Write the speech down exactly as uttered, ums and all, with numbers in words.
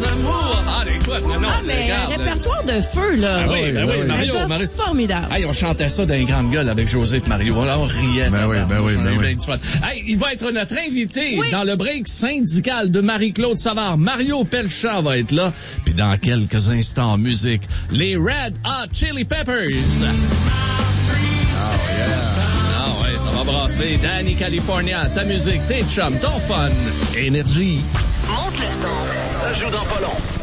amours. Ah, écoute, non, non. Ah, mais regarde. répertoire de feu, là. Ben oui, ben oui, Mario, Répertoire Mario. formidable. Hey, on chantait ça dans les grandes gueules avec José et Mario. Là, on riait. Ben oui, ben oui, on a ben eu oui. bien du fun. Hey, il va être notre invité Oui. dans le break syndical de Marie-Claude Savard. Mario Pelchat va être là. Puis dans quelques instants en musique, les Red Hot Chili Peppers. Oh, yeah. Ah ouais, ça va brasser. Danny California, ta musique, tes chums, ton fun. Énergie. Monte le son. Ça joue dans pas long.